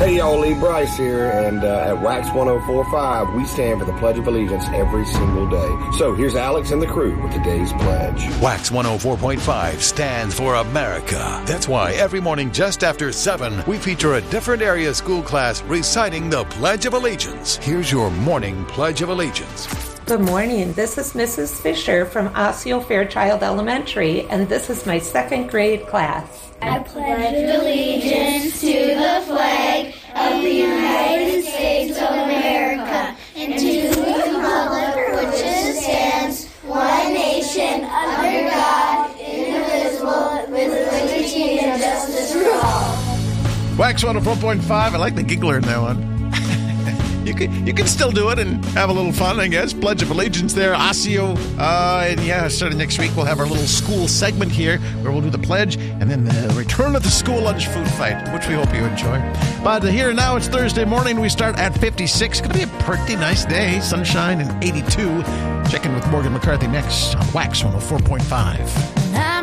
Hey, y'all, Lee Bryce here, and at Wax 104.5, we stand for the Pledge of Allegiance every single day. So here's Alex and the crew with today's pledge. Wax 104.5 stands for America. That's why every morning just after 7, we feature a different area school class reciting the Pledge of Allegiance. Here's your morning Pledge of Allegiance. Good morning. This is Mrs. Fisher from Osseo Fairchild Elementary, and this is my second grade class. I pledge allegiance to the flag of the United States of America and to the republic which it stands, one nation, under God, indivisible, with liberty and justice for all. Wax 104.5. I like the giggler in that one. You can still do it and have a little fun, I guess. Pledge of Allegiance there, Osseo. And yeah, starting next week, we'll have our little school segment here where we'll do the pledge and then the return of the school lunch food fight, which we hope you enjoy. But here now, it's Thursday morning. We start at 56. Going to be a pretty nice day. Sunshine and 82. Check in with Morgan McCarthy next on Wax 104.5.